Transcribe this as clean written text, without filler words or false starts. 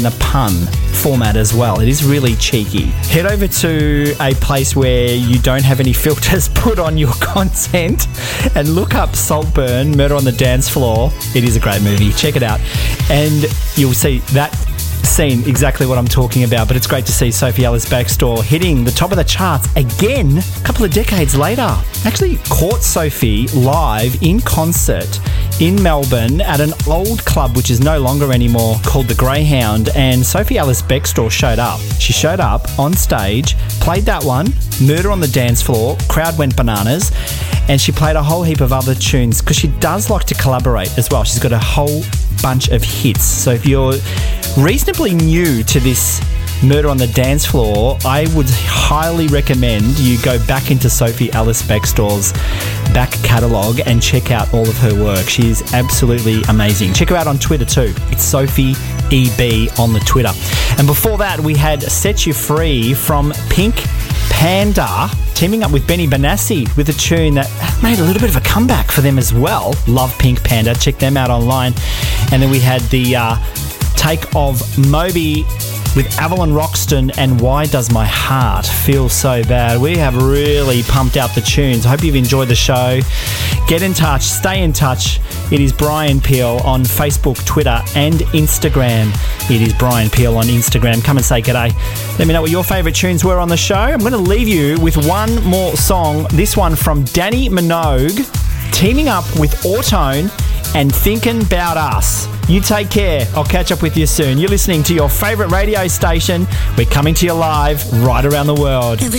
in a pun format as well. It is really cheeky. Head over to a place where you don't have any filters put on your content and look up Saltburn, Murder on the Dance Floor. It is a great movie. Check it out. And you'll see that scene, exactly what I'm talking about. But it's great to see Sophie Ellis-Bextor hitting the top of the charts again a couple of decades later. Actually caught Sophie live in concert in Melbourne at an old club which is no longer anymore, called the Greyhound, and Sophie Ellis-Bextor showed up. She showed up on stage, played that one, Murder on the Dance Floor, crowd went bananas, and she played a whole heap of other tunes because she does like to collaborate as well. She's got a whole bunch of hits. So if you're reasonably new to this Murder on the Dance Floor, I would highly recommend you go back into Sophie Ellis-Bextor's back catalogue and check out all of her work. She's absolutely amazing. Check her out on Twitter too. It's Sophie EB on the Twitter. And before that, we had Set You Free from Pink Panda, teaming up with Benny Benassi with a tune that made a little bit of a comeback for them as well. Love Pink Panda. Check them out online. And then we had the take of Moby with Avalon Roxton and Why Does My Heart Feel So Bad. We have really pumped out the tunes. I hope you've enjoyed the show. Get in touch. Stay in touch. It is Brian Peel on Facebook, Twitter and Instagram. It is Brian Peel on Instagram. Come and say g'day. Let me know what your favourite tunes were on the show. I'm going to leave you with one more song. This one from Danny Minogue, teaming up with Autone and Thinking About Us. You take care. I'll catch up with you soon. You're listening to your favourite radio station. We're coming to you live right around the world.